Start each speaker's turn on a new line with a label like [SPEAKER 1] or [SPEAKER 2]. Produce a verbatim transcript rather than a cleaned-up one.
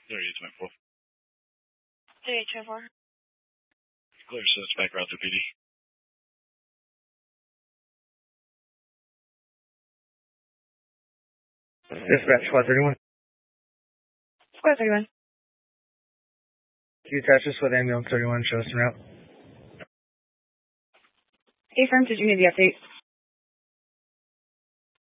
[SPEAKER 1] thirty-eight twenty-four.
[SPEAKER 2] thirty-eight twenty-four.
[SPEAKER 1] Clear, so it's back route to P D.
[SPEAKER 3] Dispatch, squad thirty-one.
[SPEAKER 2] Squad thirty-one.
[SPEAKER 3] Two touches with ambulance thirty-one, show us en route.
[SPEAKER 2] Hey, firm, did you need the update?